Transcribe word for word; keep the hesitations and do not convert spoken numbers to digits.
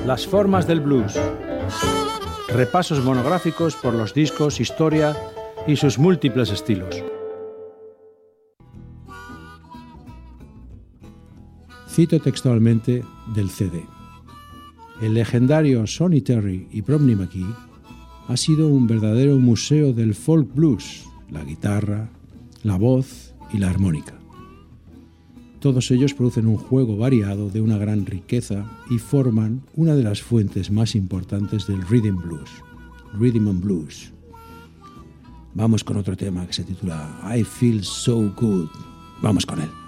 Las formas del blues. Repasos monográficos por los discos, historia y sus múltiples estilos. Cito textualmente del C D. El legendario Sonny Terry y Romney McKee ha sido un verdadero museo del folk blues, la guitarra, la voz y la armónica. Todos ellos producen un juego variado de una gran riqueza y forman una de las fuentes más importantes del rhythm blues, rhythm and blues. Vamos con otro tema que se titula I Feel So Good. Vamos con él.